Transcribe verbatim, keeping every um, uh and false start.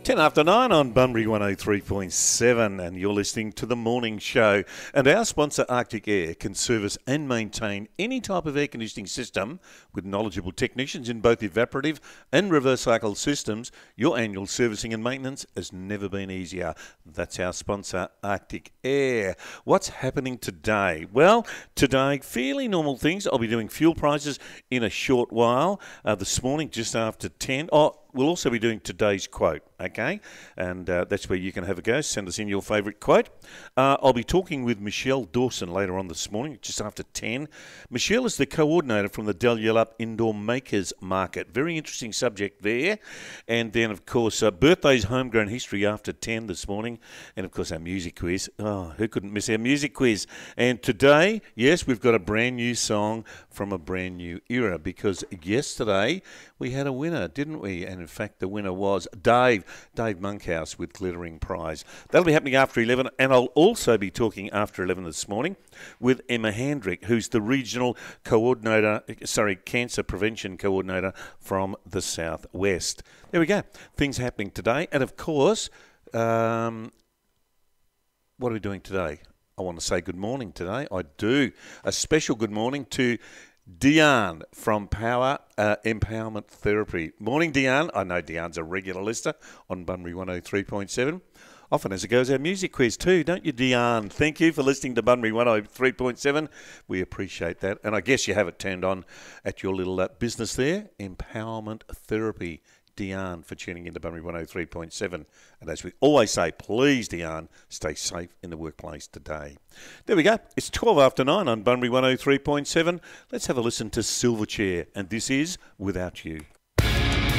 ten after nine on Bunbury one oh three point seven, and you're listening to The Morning Show. And our sponsor, Arctic Air, can service and maintain any type of air conditioning system with knowledgeable technicians in both evaporative and reverse cycle systems. Your annual servicing and maintenance has never been easier. That's our sponsor, Arctic Air. What's happening today? Well, today, fairly normal things. I'll be doing fuel prices in a short while. Uh, this morning, just after ten. Oh, we'll also be doing today's quote, okay? And uh, that's where you can have a go. Send us in your favourite quote. Uh, I'll be talking with Michelle Dawson later on this morning, just after ten. Michelle is the coordinator from the Dalyellup Indoor Makers Market. Very interesting subject there. And then, of course, uh, birthdays, homegrown history after ten this morning. And, of course, our music quiz. Oh, who couldn't miss our music quiz? And today, yes, we've got a brand new song from a brand new era, because yesterday we had a winner, didn't we? And in fact, the winner was Dave, Dave Monkhouse with Glittering Prize. That'll be happening after eleven, and I'll also be talking after eleven this morning with Emma Handrick, who's the regional coordinator, sorry, cancer prevention coordinator from the Southwest. There we go. Things happening today. And of course, um, what are we doing today? I want to say good morning today. I do. A special good morning to Diane from Power uh, Empowerment Therapy. Morning, Diane. I know Diane's a regular listener on Bunbury one oh three point seven. Often as it goes, our music quiz too, don't you, Diane? Thank you for listening to Bunbury one oh three point seven. We appreciate that. And I guess you have it turned on at your little uh, business there, Empowerment Therapy. Diane, for tuning into Bunbury one oh three point seven. And as we always say, please, Diane, stay safe in the workplace today. There we go. It's twelve after nine on Bunbury one oh three point seven. Let's have a listen to Silverchair, and this is Without You.